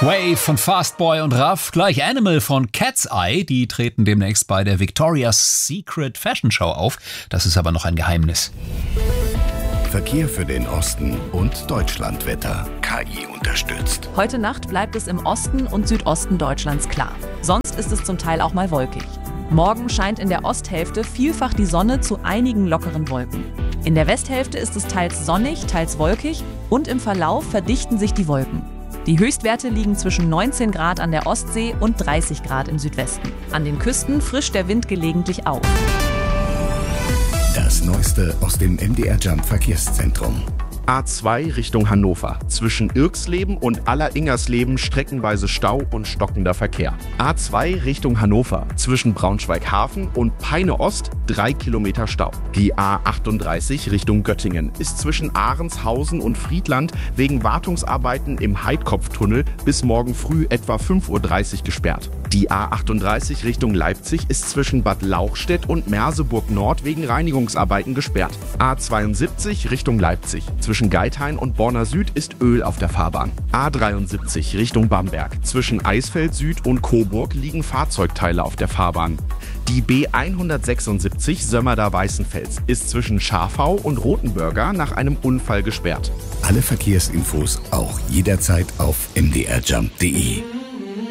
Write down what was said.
Wave von Fastboy und Raff, gleich Animal von Cat's Eye. Die treten demnächst bei der Victoria's Secret Fashion Show auf. Das ist aber noch ein Geheimnis. Verkehr für den Osten und Deutschlandwetter. KI unterstützt. Heute Nacht bleibt es im Osten und Südosten Deutschlands klar. Sonst ist es zum Teil auch mal wolkig. Morgen scheint in der Osthälfte vielfach die Sonne zu einigen lockeren Wolken. In der Westhälfte ist es teils sonnig, teils wolkig und im Verlauf verdichten sich die Wolken. Die Höchstwerte liegen zwischen 19 Grad an der Ostsee und 30 Grad im Südwesten. An den Küsten frischt der Wind gelegentlich auf. Das Neueste aus dem MDR Jump Verkehrszentrum. A2 Richtung Hannover. Zwischen Irxleben und Alleringersleben streckenweise Stau und stockender Verkehr. A2 Richtung Hannover. Zwischen Braunschweig-Hafen und Peine-Ost 3 Kilometer Stau. Die A38 Richtung Göttingen ist zwischen Ahrenshausen und Friedland wegen Wartungsarbeiten im Heidkopftunnel bis morgen früh etwa 5:30 Uhr gesperrt. Die A38 Richtung Leipzig ist zwischen Bad Lauchstädt und Merseburg Nord wegen Reinigungsarbeiten gesperrt. A72 Richtung Leipzig. Zwischen Geithain und Borna Süd ist Öl auf der Fahrbahn. A73 Richtung Bamberg. Zwischen Eisfeld Süd und Coburg liegen Fahrzeugteile auf der Fahrbahn. Die B176 Sömmerda-Weißenfels ist zwischen Schafau und Rotenburger nach einem Unfall gesperrt. Alle Verkehrsinfos auch jederzeit auf mdrjump.de.